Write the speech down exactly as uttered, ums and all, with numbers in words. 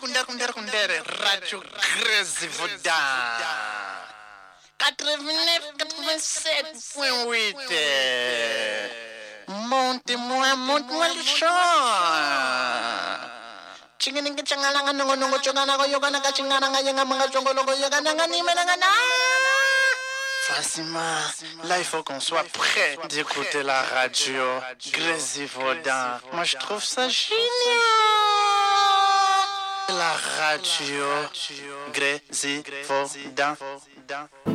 kundere, kundere, kundere, Radio Gresivoda. quatre-vingt-neuf quatre-vingt-sept point huit. Montez-moi, monte-moi le chant. Chingininga changalanga nongo nongo chongana go yogana ka chingana nga yenga manga chongolo go yogana nga ni menanga na. Fassima, là il faut qu'on soit prêt d'écouter la radio Gresivoda. Moi je trouve ça génial. La radio Gresivoda.